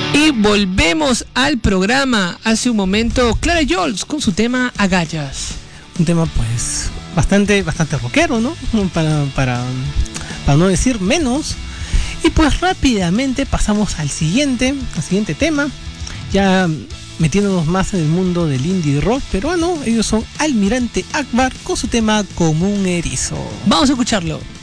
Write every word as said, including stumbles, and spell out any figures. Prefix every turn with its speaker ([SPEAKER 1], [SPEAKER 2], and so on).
[SPEAKER 1] Y volvemos al programa. Hace un momento, Clara Jols con su tema Agallas.
[SPEAKER 2] Un tema pues bastante, bastante rockero, ¿no? Para, para, para no decir menos. Y pues rápidamente pasamos al siguiente, al siguiente tema. Ya metiéndonos más en el mundo del indie rock peruano. Ellos son Almirante Akbar con su tema Como un erizo.
[SPEAKER 1] Vamos a escucharlo.